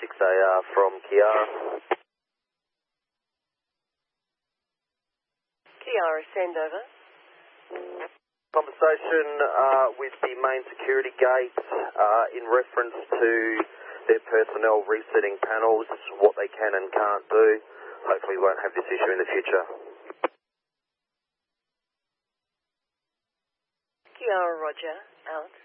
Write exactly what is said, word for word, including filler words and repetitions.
six A R from Kiara. Kiara, send over. Conversation uh, with the main security gate uh, in reference to their personnel resetting panels, what they can and can't do. Hopefully we won't have this issue in the future. Kiara, roger. Out.